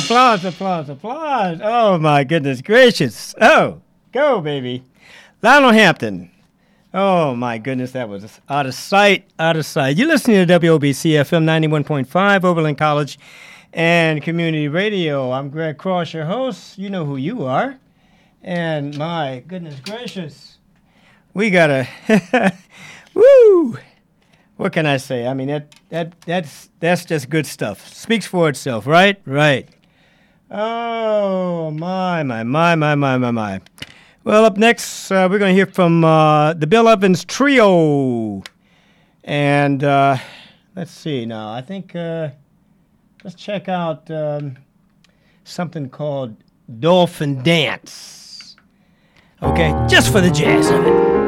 applause, applause, applause. Oh, my goodness gracious. Oh, go, baby. Lionel Hampton. Oh, my goodness, that was out of sight, out of sight. You're listening to WOBC FM 91.5, Oberlin College and Community Radio. I'm Greg Cross, your host. You know who you are. And my goodness gracious, we got a, woo! What can I say? I mean, that's just good stuff. Speaks for itself, right? Right. Oh, my. Well, up next, we're going to hear from the Bill Evans Trio. And let's see now. I think let's check out something called Dolphin Dance. Okay, just for the jazz of it.